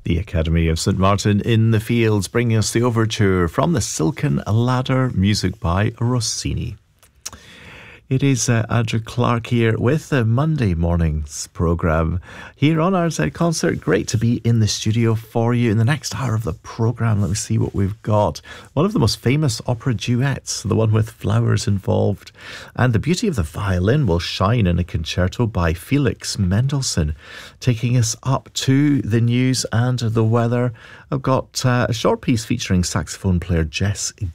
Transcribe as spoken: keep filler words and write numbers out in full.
The Academy of Saint Martin in the Fields, bringing us the overture from the Silken Ladder, music by Rossini. It is uh, Andrew Clark here with the Monday morning's programme here on R Z Concert. Great to be in the studio for you in the next hour of the programme. Let me see what we've got. One of the most famous opera duets, the one with flowers involved. And the beauty of the violin will shine in a concerto by Felix Mendelssohn, taking us up to the news and the weather. I've got uh, a short piece featuring saxophone player Jess